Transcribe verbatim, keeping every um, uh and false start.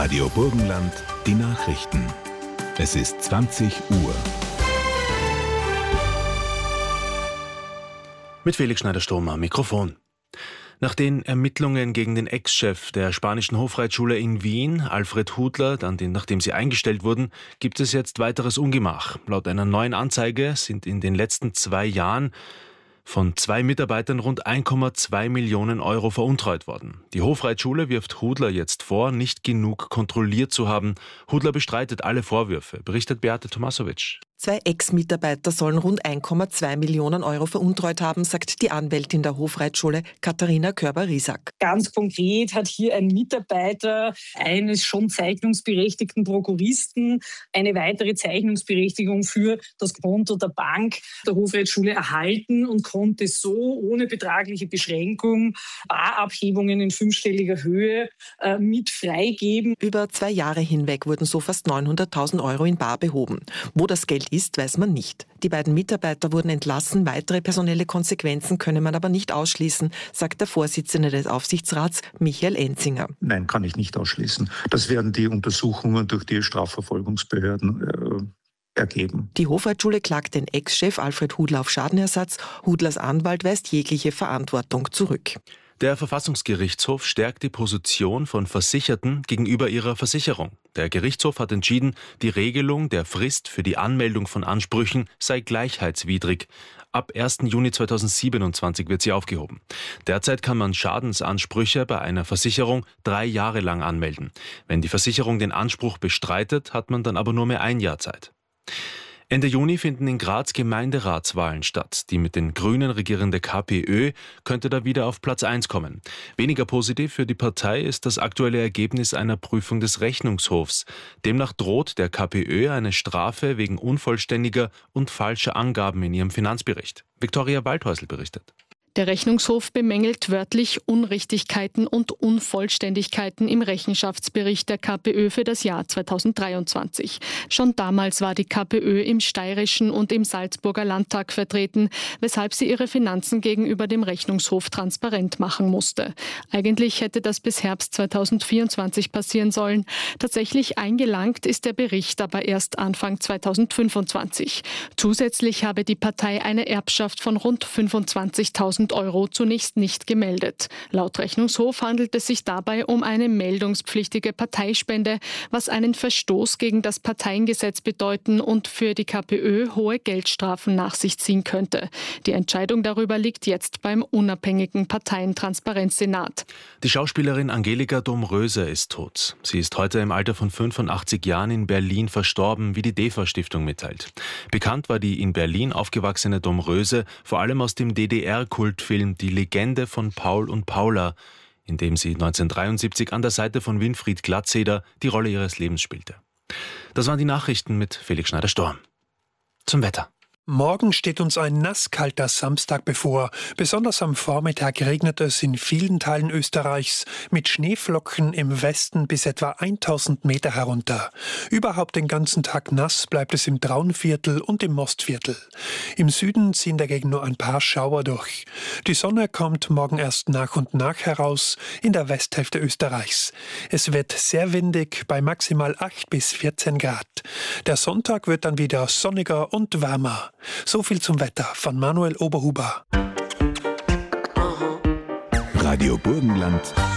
Radio Burgenland, die Nachrichten. Es ist zwanzig Uhr. Mit Felix Schneider-Sturm am Mikrofon. Nach den Ermittlungen gegen den Ex-Chef der spanischen Hofreitschule in Wien, Alfred Hudler, dann den, nachdem sie eingestellt wurden, gibt es jetzt weiteres Ungemach. Laut einer neuen Anzeige sind in den letzten zwei Jahren von zwei Mitarbeitern rund ein Komma zwei Millionen Euro veruntreut worden. Die Hofreitschule wirft Hudler jetzt vor, nicht genug kontrolliert zu haben. Hudler bestreitet alle Vorwürfe, berichtet Beate Tomasovic. Zwei Ex-Mitarbeiter sollen rund ein Komma zwei Millionen Euro veruntreut haben, sagt die Anwältin der Hofreitschule Katharina Körber-Riesack. Ganz konkret hat hier ein Mitarbeiter eines schon zeichnungsberechtigten Prokuristen eine weitere Zeichnungsberechtigung für das Konto der Bank der Hofreitschule erhalten und konnte so ohne betragliche Beschränkung Barabhebungen in fünfstelliger Höhe äh, mit freigeben. Über zwei Jahre hinweg wurden so fast neunhunderttausend Euro in bar behoben. Wo das Geld ist, weiß man nicht. Die beiden Mitarbeiter wurden entlassen, weitere personelle Konsequenzen könne man aber nicht ausschließen, sagt der Vorsitzende des Aufsichtsrats, Michael Enzinger. Nein, kann ich nicht ausschließen. Das werden die Untersuchungen durch die Strafverfolgungsbehörden äh, ergeben. Die Hofreitschule klagt den Ex-Chef Alfred Hudler auf Schadenersatz. Hudlers Anwalt weist jegliche Verantwortung zurück. Der Verfassungsgerichtshof stärkt die Position von Versicherten gegenüber ihrer Versicherung. Der Gerichtshof hat entschieden, die Regelung der Frist für die Anmeldung von Ansprüchen sei gleichheitswidrig. Ab ersten Juni zweitausendsiebenundzwanzig wird sie aufgehoben. Derzeit kann man Schadensansprüche bei einer Versicherung drei Jahre lang anmelden. Wenn die Versicherung den Anspruch bestreitet, hat man dann aber nur mehr ein Jahr Zeit. Ende Juni finden in Graz Gemeinderatswahlen statt. Die mit den Grünen regierende KPÖ könnte da wieder auf Platz eins kommen. Weniger positiv für die Partei ist das aktuelle Ergebnis einer Prüfung des Rechnungshofs. Demnach droht der KPÖ eine Strafe wegen unvollständiger und falscher Angaben in ihrem Finanzbericht. Viktoria Waldhäusl berichtet. Der Rechnungshof bemängelt wörtlich Unrichtigkeiten und Unvollständigkeiten im Rechenschaftsbericht der KPÖ für das Jahr zweitausenddreiundzwanzig. Schon damals war die KPÖ im steirischen und im Salzburger Landtag vertreten, weshalb sie ihre Finanzen gegenüber dem Rechnungshof transparent machen musste. Eigentlich hätte das bis Herbst zweitausendvierundzwanzig passieren sollen. Tatsächlich eingelangt ist der Bericht aber erst Anfang zweitausendfünfundzwanzig. Zusätzlich habe die Partei eine Erbschaft von rund fünfundzwanzigtausend Euro zunächst nicht gemeldet. Laut Rechnungshof handelt es sich dabei um eine meldungspflichtige Parteispende, was einen Verstoß gegen das Parteiengesetz bedeuten und für die KPÖ hohe Geldstrafen nach sich ziehen könnte. Die Entscheidung darüber liegt jetzt beim unabhängigen Parteientransparenzsenat. Die Schauspielerin Angelika Domröse ist tot. Sie ist heute im Alter von fünfundachtzig Jahren in Berlin verstorben, wie die DEFA-Stiftung mitteilt. Bekannt war die in Berlin aufgewachsene Domröse vor allem aus dem D D R-Kultfilm Die Legende von Paul und Paula, in dem sie neunzehnhundertdreiundsiebzig an der Seite von Winfried Glatzeder die Rolle ihres Lebens spielte. Das waren die Nachrichten mit Felix Schneider-Sturm. Zum Wetter. Morgen steht uns ein nasskalter Samstag bevor. Besonders am Vormittag regnet es in vielen Teilen Österreichs mit Schneeflocken im Westen bis etwa tausend Meter herunter. Überhaupt den ganzen Tag nass bleibt es im Traunviertel und im Mostviertel. Im Süden ziehen dagegen nur ein paar Schauer durch. Die Sonne kommt morgen erst nach und nach heraus in der Westhälfte Österreichs. Es wird sehr windig bei maximal acht bis vierzehn Grad. Der Sonntag wird dann wieder sonniger und wärmer. So viel zum Wetter von Manuel Oberhuber. Radio Burgenland,